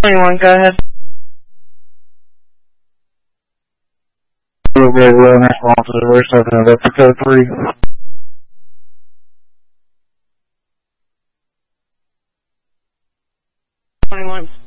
21, go ahead. Great Road National Officer, we're starting at Echo 3. One.